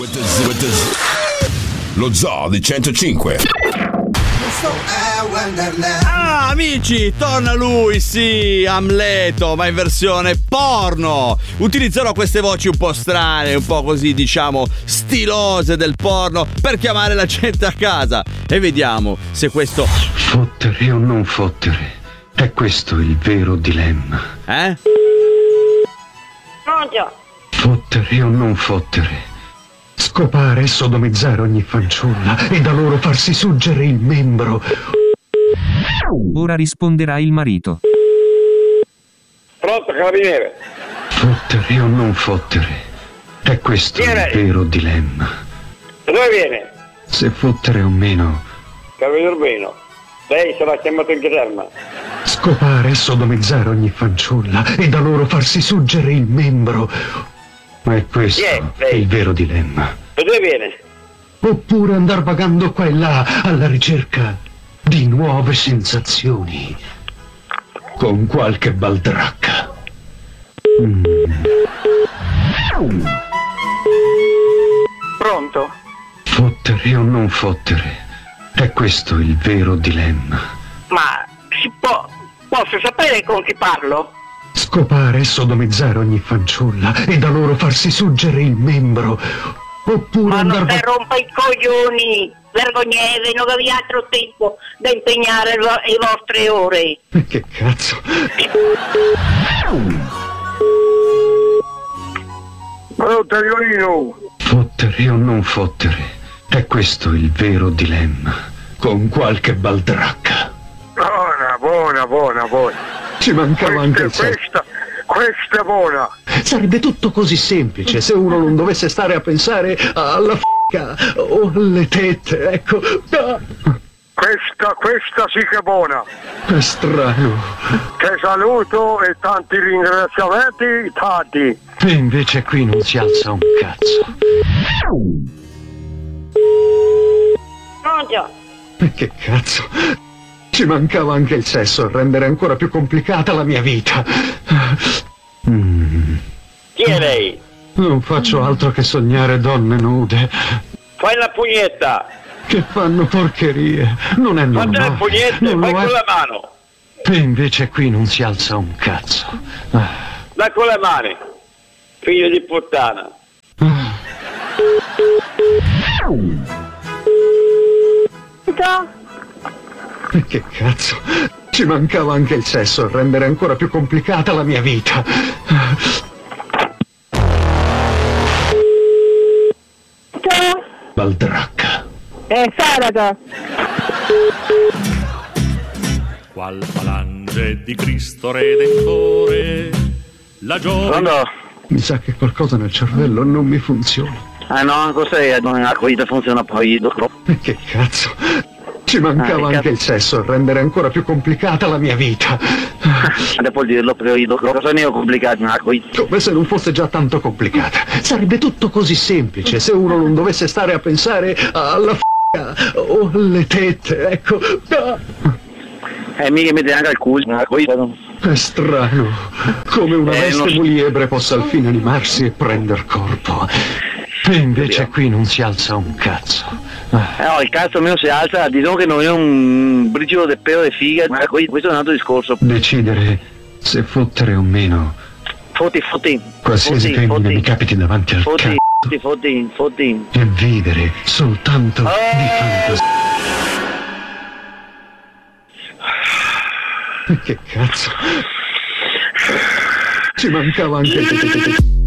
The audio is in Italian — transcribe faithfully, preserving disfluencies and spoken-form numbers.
Lo Zoo di centocinque. Ah, amici, torna lui, sì, Amleto, ma in versione porno. Utilizzerò queste voci un po' strane, un po' così, diciamo, stilose del porno per chiamare la gente a casa. E vediamo se questo... Fottere o non fottere, è questo il vero dilemma. Eh? Pronto? Fottere o non fottere. Scopare e sodomizzare ogni fanciulla e da loro farsi suggere il membro. Ora risponderà il marito. Pronto, carabiniere? Fottere o non fottere, è questo il vero dilemma. Da dove viene? Se fottere o meno. Carabiniere Urbino. Lei sarà chiamato in caserma. Scopare e sodomizzare ogni fanciulla e da loro farsi suggere il membro. Ma è questo è il vero dilemma. Da dove viene? Oppure andar vagando qua e là alla ricerca di nuove sensazioni con qualche baldracca. Mm. Pronto? Fottere o non fottere, è questo il vero dilemma. Ma si può... posso sapere con chi parlo? Scopare e sodomizzare ogni fanciulla e da loro farsi suggere il membro. Oppure Ma andar non va- ti rompa i coglioni, vergogneve, non avevi altro tempo da impegnare le vo- le vostre ore. Che cazzo? Pronto, Riolino? Fottere o non fottere, è questo il vero dilemma. Con qualche baldracca. Buona, buona, buona, buona. Ci mancava anche il sesso. Questa, questa è buona. Sarebbe tutto così semplice se uno non dovesse stare a pensare alla f***a o alle tette, ecco. Ah, Questa, questa sì che è buona. è strano. Te saluto e tanti ringraziamenti, tanti. E invece qui non si alza un cazzo. Pronto? E che cazzo? Ci mancava anche il sesso a rendere ancora più complicata la mia vita. Mm. Chi è lei? Non faccio altro che sognare donne nude Fai la pugnetta. che fanno porcherie. Non è Fate normale. le pugnette, Non fai lo con è. la mano. E invece qui non si alza un cazzo. Ah. Dai con le mani. Figlio di puttana. E che cazzo? Ci mancava anche il sesso a rendere ancora più complicata la mia vita. Baldracca. Eh, Sarata. Qual falange di Cristo Redentore, la gioia... Mi sa che qualcosa nel cervello non mi funziona. Ah no, cos'è? La vita funziona poi dopo. E che cazzo? Ci mancava Ah, che anche il sesso a rendere ancora più complicata la mia vita. Devo dirlo però io cosa ne ho complicato una qui. Come se non fosse già tanto complicata. Sarebbe tutto così semplice se uno non dovesse stare a pensare alla f***a o alle tette, ecco. Ah, E mica mi anche al culo, una qui. è strano come una Eh, veste non so. muliebre possa al fine animarsi e prender corpo. E invece qui non si alza un cazzo. Ah, Eh, no, il cazzo mio si alza, diciamo che non è un briciolo di pelo di figa, ma qui- questo è un altro discorso. decidere se fottere o meno Fotti, fotti. qualsiasi fotti, femmina fotti, mi capiti davanti al Fotti, cazzo fotti, fotti, fotti. e vivere soltanto di fantasia. Che cazzo? Ci mancava anche il...